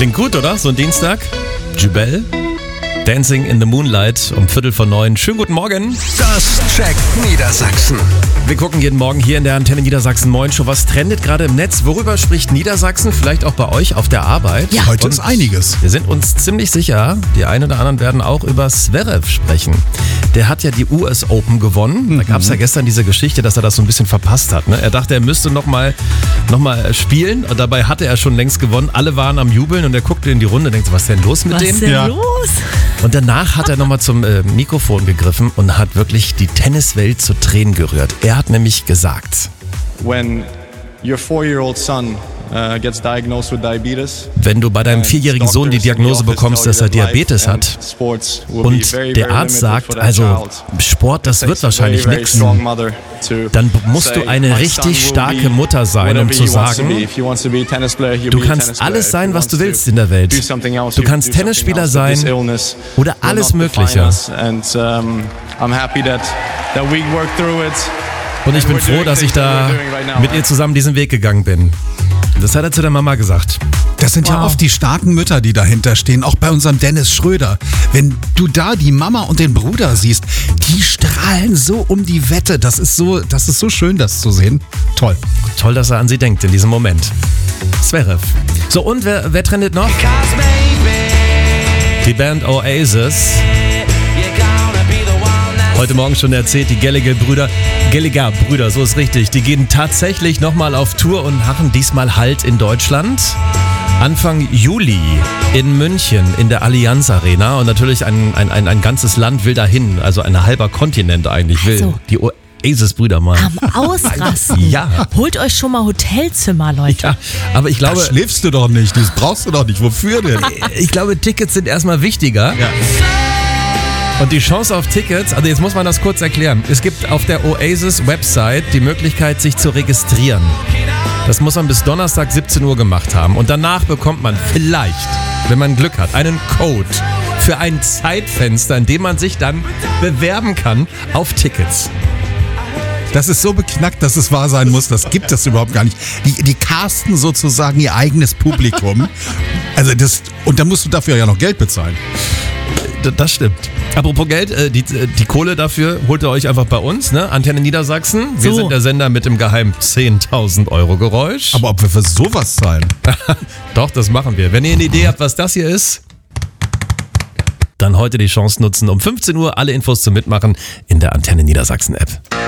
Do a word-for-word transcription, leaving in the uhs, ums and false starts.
Klingt gut, oder? So ein Dienstag. Jubel. Dancing in the Moonlight um Viertel vor neun. Schönen guten Morgen. Das checkt Niedersachsen. Wir gucken jeden Morgen hier in der Antenne Niedersachsen Moin Show. Was trendet gerade im Netz? Worüber spricht Niedersachsen? Vielleicht auch bei euch auf der Arbeit? Ja, heute ist einiges. Wir sind uns ziemlich sicher, die einen oder anderen werden auch über Zverev sprechen. Der hat ja die U S Open gewonnen. Mhm. Da gab es ja gestern diese Geschichte, dass er das so ein bisschen verpasst hat. Ne? Er dachte, er müsste nochmal noch mal spielen. Und dabei hatte er schon längst gewonnen. Alle waren am Jubeln und er guckte in die Runde und denkt, was ist denn los mit Was dem? ist denn ja. los? Und danach hat er nochmal zum äh, Mikrofon gegriffen und hat wirklich die Tenniswelt zu Tränen gerührt. Er hat nämlich gesagt: When your four-year-old son uh, gets diagnosed with diabetes, wenn du bei deinem vierjährigen Sohn die Diagnose bekommst, dass er Diabetes hat und der Arzt sagt, also Sport, das wird wahrscheinlich nichts, dann musst du eine richtig starke Mutter sein, um zu sagen, du kannst alles sein, was du willst in der Welt. Du kannst Tennisspieler sein oder alles Mögliche. Und ich bin froh, dass ich da mit ihr zusammen diesen Weg gegangen bin. Das hat er zu der Mama gesagt. Das sind wow. ja oft die starken Mütter, die dahinter stehen, auch bei unserem Dennis Schröder. Wenn du da die Mama und den Bruder siehst, die strahlen so um die Wette. Das ist so, das ist so schön, das zu sehen. Toll. Toll, dass er an sie denkt in diesem Moment. Zverev. So, und wer, wer trendet noch? Die Band Oasis. Heute Morgen schon erzählt, die Gallagher-Brüder, Gallagher-Brüder, so ist richtig, die gehen tatsächlich nochmal auf Tour und machen diesmal Halt in Deutschland. Anfang Juli in München in der Allianz Arena und natürlich ein, ein, ein, ein ganzes Land will dahin, also ein halber Kontinent eigentlich will. Also. Die Oasis-Brüder mal. Am Ausrasten. Ja. Holt euch schon mal Hotelzimmer, Leute. Ja, aber ich glaube... Da schläfst du doch nicht, das brauchst du doch nicht. Wofür denn? Ich glaube, Tickets sind erstmal wichtiger. Ja. Und die Chance auf Tickets, also jetzt muss man das kurz erklären. Es gibt auf der Oasis-Website die Möglichkeit, sich zu registrieren. Das muss man bis Donnerstag siebzehn Uhr gemacht haben. Und danach bekommt man vielleicht, wenn man Glück hat, einen Code für ein Zeitfenster, in dem man sich dann bewerben kann auf Tickets. Das ist so beknackt, dass es wahr sein muss. Das gibt es überhaupt gar nicht. Die, die casten sozusagen ihr eigenes Publikum. Also das, und dann musst du dafür ja noch Geld bezahlen. Das stimmt. Apropos Geld, äh, die, die Kohle dafür holt ihr euch einfach bei uns, ne? Antenne Niedersachsen. Wir So. sind der Sender mit dem geheimen zehntausend Euro Geräusch. Aber ob wir für sowas zahlen? Doch, das machen wir. Wenn ihr eine Idee habt, was das hier ist, dann heute die Chance nutzen, um fünfzehn Uhr alle Infos zu mitmachen in der Antenne Niedersachsen App.